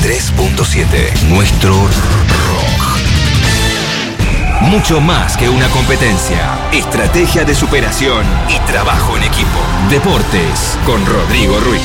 93.7. Nuestro rock. Mucho más que una competencia. Estrategia de superación y trabajo en equipo. Deportes con Rodrigo Ruiz.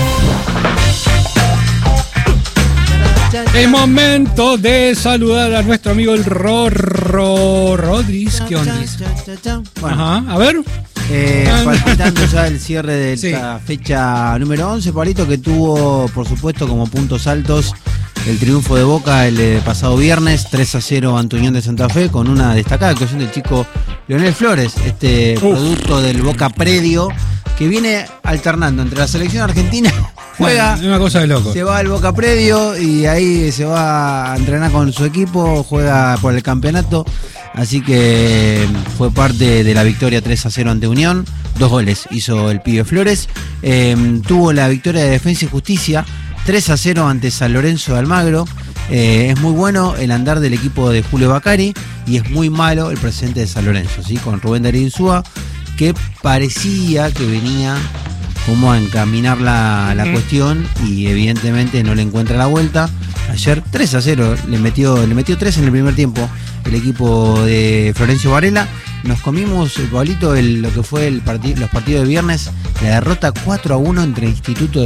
Es momento de saludar a nuestro amigo el Rodríguez. ¿Qué onda? Bueno, Ajá, a ver. Palpitando ya el cierre de esta fecha número 11, Pablito, que tuvo, por supuesto, como puntos altos el triunfo de Boca el pasado viernes, 3-0 ante Unión de Santa Fe, con una destacada actuación del chico Leonel Flores, producto del Boca predio, que viene alternando entre la selección argentina, juega, una cosa de loco. se va al Boca predio y ahí se va a entrenar con su equipo, juega por el campeonato. Así que fue parte de la victoria 3-0 ante Unión. 2 goles hizo el pibe Flores. Tuvo la victoria de Defensa y Justicia 3-0 ante San Lorenzo de Almagro. Es muy bueno el andar del equipo de Julio Bacari y es muy malo el presente de San Lorenzo, ¿sí? Con Rubén Darío Insúa, que parecía que venía como a encaminar la cuestión y evidentemente no le encuentra la vuelta. Ayer 3-0 le metió 3 en el primer tiempo el equipo de Florencio Varela. Nos comimos, Pablito, lo que fue los partidos de viernes, la derrota 4-1 entre Instituto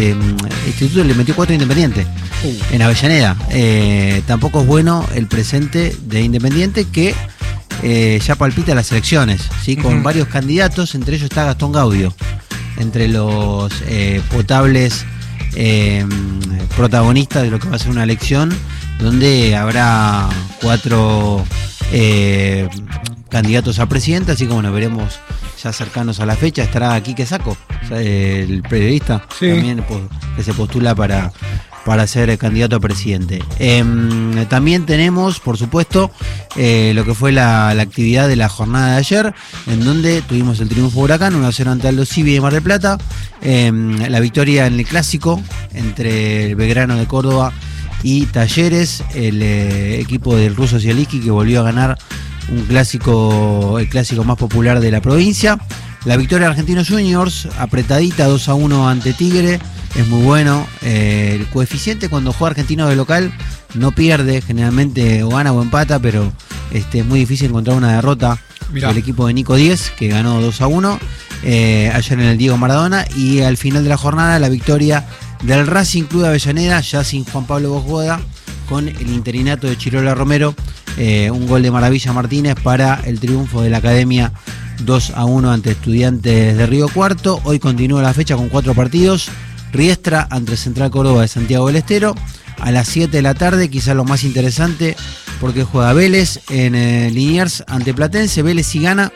le metió 4 a Independiente en Avellaneda. Tampoco es bueno el presente de Independiente, que ya palpita las elecciones, ¿sí? Con varios candidatos, entre ellos está Gastón Gaudio, entre los potables protagonistas de lo que va a ser una elección donde habrá 4 candidatos a presidente, así como nos veremos ya cercanos a la fecha. Estará Quique Sacco, el periodista, también, que se postula para ser candidato a presidente. También tenemos, por supuesto, lo que fue la actividad de la jornada de ayer, en donde tuvimos el triunfo Huracán 1-0 ante Aldo Civi de Mar del Plata, la victoria en el clásico entre el Belgrano de Córdoba y Talleres, el equipo del ruso Zielinski, que volvió a ganar el clásico más popular de la provincia. La victoria de Argentinos Juniors, apretadita 2-1 ante Tigre, es muy bueno. El coeficiente cuando juega Argentino de local no pierde, generalmente o gana o empata, pero es muy difícil encontrar una derrota. El equipo de Nico Díez, que ganó 2-1 ayer en el Diego Maradona. Y al final de la jornada, la victoria del Racing Club de Avellaneda, ya sin Juan Pablo Bosboda, con el interinato de Chirola Romero. Un gol de Maravilla Martínez para el triunfo de la Academia 2-1 ante Estudiantes de Río Cuarto. Hoy continúa la fecha con 4 partidos. Riestra ante Central Córdoba de Santiago del Estero a las 7 de la tarde, quizás lo más interesante, porque juega Vélez en Liniers ante Platense. Vélez, si gana,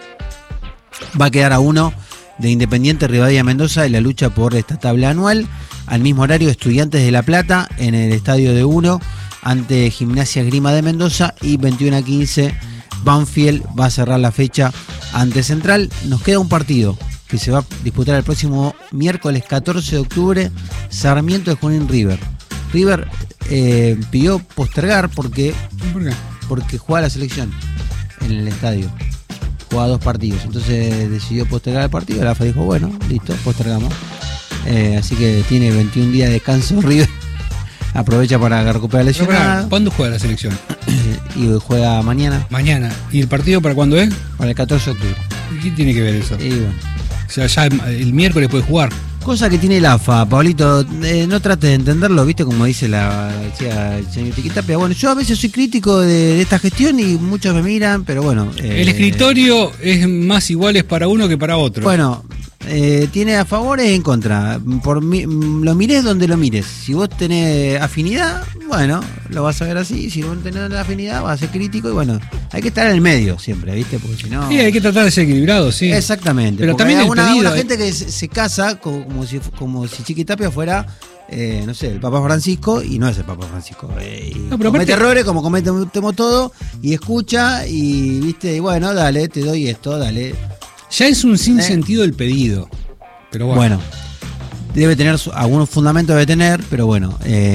va a quedar a 1 de Independiente Rivadavia Mendoza en la lucha por esta tabla anual. Al mismo horario, Estudiantes de La Plata en el estadio de 1 ante Gimnasia Esgrima de Mendoza, y 21:15 Banfield va a cerrar la fecha ante Central. Nos queda un partido que se va a disputar el próximo miércoles 14 de octubre, Sarmiento de Junín River. River pidió postergar porque juega la selección en el estadio, juega 2 partidos, entonces decidió postergar el partido. La AFA dijo, bueno, listo, postergamos. Así que tiene 21 días de descanso River. Aprovecha para recuperar lesionado. ¿Cuándo juega la selección? Y juega mañana. Mañana. ¿Y el partido para cuándo es? Para el 14 de octubre. ¿Y qué tiene que ver eso? Y bueno. O sea, ya el miércoles puede jugar. Cosa que tiene la AFA, Pablito, no trates de entenderlo, viste, como decía el señor Tiquitapia. Bueno, yo a veces soy crítico de esta gestión y muchos me miran, pero bueno. El escritorio es más iguales para uno que para otro. Bueno, tiene a favor y en contra. Lo mires donde lo mires. Si vos tenés afinidad, bueno, lo vas a ver así. Si vos no tenés afinidad, vas a ser crítico. Y bueno, hay que estar en el medio siempre, ¿viste? Porque si no. Sí, hay que tratar de ser equilibrado, sí. Exactamente. Pero también hay una gente que se casa como si Chiquitapia fuera, no sé, el Papa Francisco, y no es el Papa Francisco. Comete errores como cometemos todo, y escucha, y viste, y bueno, dale, te doy esto, dale. Ya es un sinsentido el pedido. Pero bueno, debe tener algunos fundamentos, debe tener, pero bueno,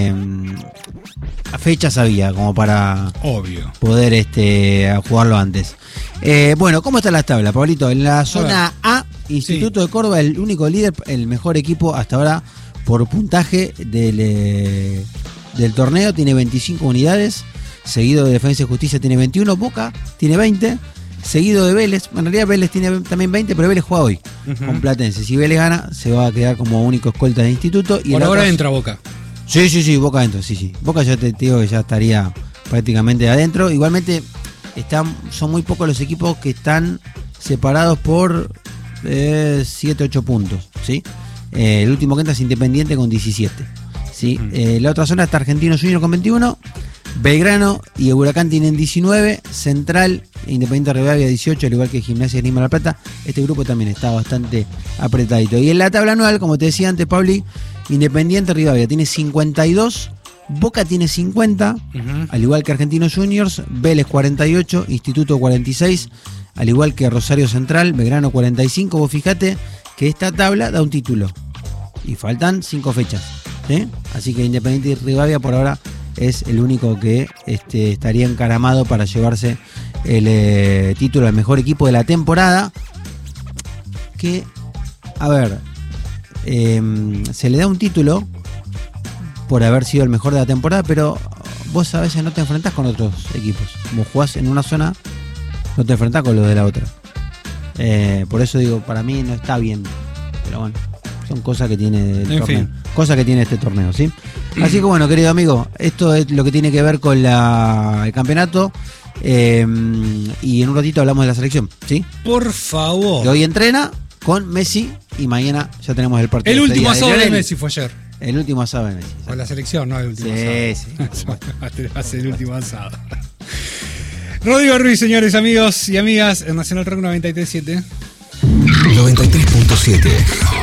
a fechas había como para poder jugarlo antes. Bueno, ¿cómo están las tablas, Pablito? En la zona A, Instituto de Córdoba, el único líder, el mejor equipo hasta ahora por puntaje del del torneo, tiene 25 unidades. Seguido de Defensa y Justicia tiene 21. Boca tiene 20. Seguido de Vélez. En realidad Vélez tiene también 20, pero Vélez juega hoy con Platense. Si Vélez gana, se va a quedar como único escolta del instituto. Y por ahora entra Boca. Sí, Boca adentro, sí. Boca ya te digo que ya estaría prácticamente adentro. Igualmente, son muy pocos los equipos que están separados por 7-8 puntos, ¿sí? El último que entra es Independiente con 17, ¿sí? La otra zona está Argentinos Juniors con 21. Belgrano y Huracán tienen 19, Central e Independiente Rivadavia 18, al igual que Gimnasia de Grima La Plata. Este grupo también está bastante apretadito. Y en la tabla anual, como te decía antes, Pauli, Independiente Rivadavia tiene 52, Boca tiene 50, al igual que Argentinos Juniors, Vélez 48, Instituto 46, al igual que Rosario Central, Belgrano 45. Vos fijate que esta tabla da un título y faltan 5 fechas, ¿sí? Así que Independiente Rivadavia por ahora es el único que estaría encaramado para llevarse el título al mejor equipo de la temporada. Que, a ver, se le da un título por haber sido el mejor de la temporada, pero vos a veces no te enfrentás con otros equipos. Como jugás en una zona, no te enfrentás con los de la otra. Por eso digo, para mí no está bien. Pero bueno, son cosas que tiene el torneo. Cosas que tiene este torneo, ¿sí? Así que bueno, querido amigo, esto es lo que tiene que ver con el campeonato. Y en un ratito hablamos de la selección, ¿sí? Por favor. Que hoy entrena con Messi y mañana ya tenemos el partido. El último asado de Messi fue ayer. El último asado de Messi. Con la selección, no el último asado. Sí. Va a ser el último asado. Rodrigo Ruiz, señores, amigos y amigas, en Nacional Rock 93.7. 93.7.